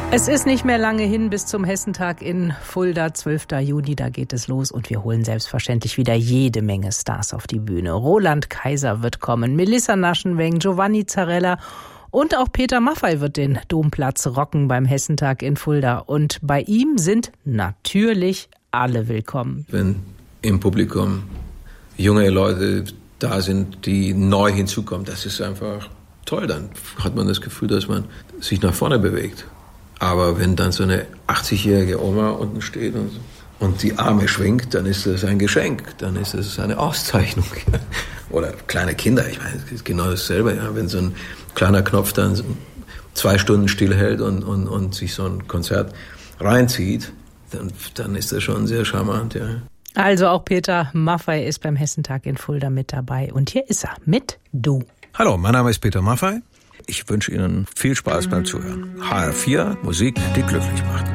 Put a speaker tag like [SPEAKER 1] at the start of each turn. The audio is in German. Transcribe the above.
[SPEAKER 1] Es ist nicht mehr lange hin bis zum Hessentag in Fulda, 12. Juni, da geht es los und wir holen selbstverständlich wieder jede Menge Stars auf die Bühne. Roland Kaiser wird kommen, Melissa Naschenweng, Giovanni Zarella und auch Peter Maffay wird den Domplatz rocken beim Hessentag in Fulda. Und bei ihm sind natürlich alle willkommen.
[SPEAKER 2] Wenn im Publikum junge Leute da sind, die neu hinzukommen, das ist einfach toll. Dann hat man das Gefühl, dass man sich nach vorne bewegt. Aber wenn dann so eine 80-jährige Oma unten steht und die Arme schwingt, dann ist das ein Geschenk, dann ist das eine Auszeichnung. Oder kleine Kinder, ich meine, es ist genau dasselbe. Ja. Wenn so ein kleiner Knopf dann 2 Stunden stillhält und sich so ein Konzert reinzieht, dann ist das schon sehr charmant. Ja.
[SPEAKER 1] Also auch Peter Maffay ist beim Hessentag in Fulda mit dabei. Und hier ist er mit Du.
[SPEAKER 3] Hallo, mein Name ist Peter Maffay. Ich wünsche Ihnen viel Spaß beim Zuhören. HR4, Musik, die glücklich macht.